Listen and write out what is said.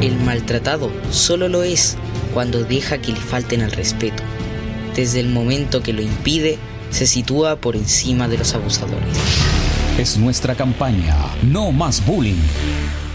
El maltratado solo lo es cuando deja que le falten al respeto. Desde el momento que lo impide, se sitúa por encima de los abusadores. Es nuestra campaña. No más bullying.